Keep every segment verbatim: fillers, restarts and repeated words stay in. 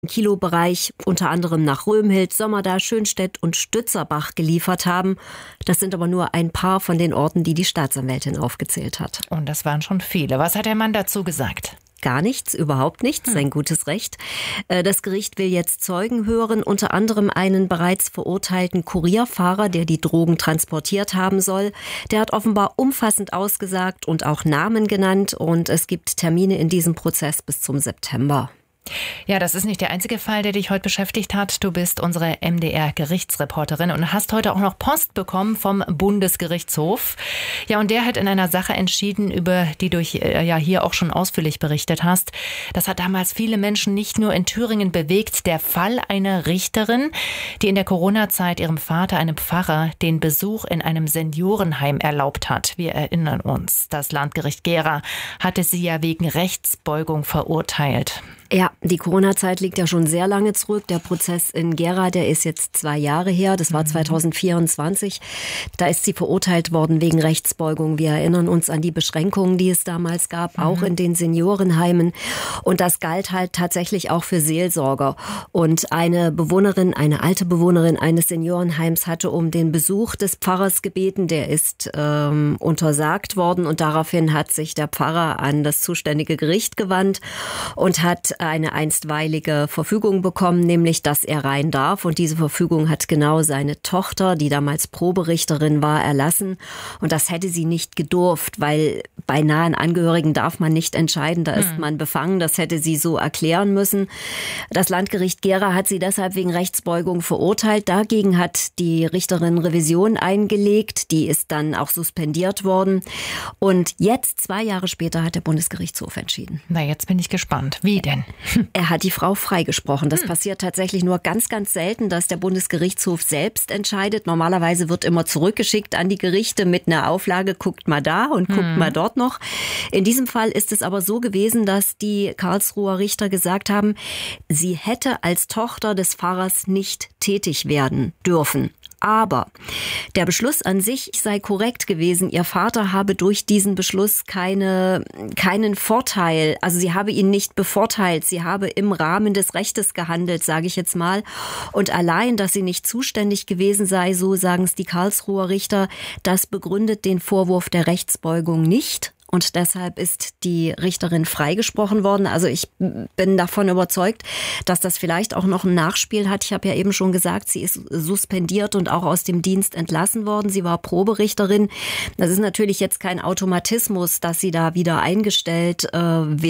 Kilo-Bereich unter anderem nach Römhild, Sommerda, Schönstedt und Stützerbach geliefert haben. Das sind aber nur ein paar von den Orten, die die Staatsanwältin aufgezählt hat. Und das waren schon viele. Was hat der Mann dazu gesagt? Gar nichts, überhaupt nichts, sein gutes Recht. Das Gericht will jetzt Zeugen hören, unter anderem einen bereits verurteilten Kurierfahrer, der die Drogen transportiert haben soll. Der hat offenbar umfassend ausgesagt und auch Namen genannt und es gibt Termine in diesem Prozess bis zum September. Ja, das ist nicht der einzige Fall, der dich heute beschäftigt hat. Du bist unsere M D R-Gerichtsreporterin und hast heute auch noch Post bekommen vom Bundesgerichtshof. Ja, und der hat in einer Sache entschieden, über die du ja hier auch schon ausführlich berichtet hast. Das hat damals viele Menschen nicht nur in Thüringen bewegt. Der Fall einer Richterin, die in der Corona-Zeit ihrem Vater, einem Pfarrer, den Besuch in einem Seniorenheim erlaubt hat. Wir erinnern uns, das Landgericht Gera hatte sie ja wegen Rechtsbeugung verurteilt. Ja, die Corona-Zeit liegt ja schon sehr lange zurück. Der Prozess in Gera, der ist jetzt zwei Jahre her. Das war zwanzig vierundzwanzig. Da ist sie verurteilt worden wegen Rechtsbeugung. Wir erinnern uns an die Beschränkungen, die es damals gab, mhm. auch in den Seniorenheimen. Und das galt halt tatsächlich auch für Seelsorger. Und eine Bewohnerin, eine alte Bewohnerin eines Seniorenheims hatte um den Besuch des Pfarrers gebeten. Der ist ähm, untersagt worden und daraufhin hat sich der Pfarrer an das zuständige Gericht gewandt und hat eine einstweilige Verfügung bekommen, nämlich, dass er rein darf. Und diese Verfügung hat genau seine Tochter, die damals Proberichterin war, erlassen. Und das hätte sie nicht gedurft, weil bei nahen Angehörigen darf man nicht entscheiden, da ist man befangen. Das hätte sie so erklären müssen. Das Landgericht Gera hat sie deshalb wegen Rechtsbeugung verurteilt. Dagegen hat die Richterin Revision eingelegt. Die ist dann auch suspendiert worden. Und jetzt, zwei Jahre später, hat der Bundesgerichtshof entschieden. Na, jetzt bin ich gespannt. Wie denn? Er hat die Frau freigesprochen. Das hm. passiert tatsächlich nur ganz, ganz selten, dass der Bundesgerichtshof selbst entscheidet. Normalerweise wird immer zurückgeschickt an die Gerichte mit einer Auflage, guckt mal da und guckt hm. mal dort noch. In diesem Fall ist es aber so gewesen, dass die Karlsruher Richter gesagt haben, sie hätte als Tochter des Pfarrers nicht tätig werden dürfen. Aber der Beschluss an sich sei korrekt gewesen. Ihr Vater habe durch diesen Beschluss keine, keinen Vorteil. Also sie habe ihn nicht bevorteilt. Sie habe im Rahmen des Rechtes gehandelt, sage ich jetzt mal. Und allein, dass sie nicht zuständig gewesen sei, so sagen es die Karlsruher Richter, das begründet den Vorwurf der Rechtsbeugung nicht. Und deshalb ist die Richterin freigesprochen worden. Also ich bin davon überzeugt, dass das vielleicht auch noch ein Nachspiel hat. Ich habe ja eben schon gesagt, sie ist suspendiert und auch aus dem Dienst entlassen worden. Sie war Proberichterin. Das ist natürlich jetzt kein Automatismus, dass sie da wieder eingestellt äh,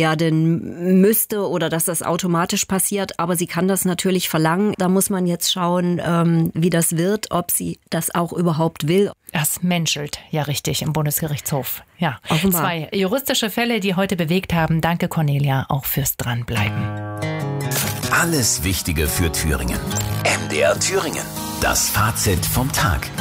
werden müsste oder dass das automatisch passiert. Aber sie kann das natürlich verlangen. Da muss man jetzt schauen, ähm, wie das wird, ob sie das auch überhaupt will. Das menschelt ja richtig im Bundesgerichtshof. Ja, offenbar. Zwei juristische Fälle, die heute bewegt haben. Danke, Cornelia, auch fürs Dranbleiben. Alles Wichtige für Thüringen. M D R Thüringen. Das Fazit vom Tag.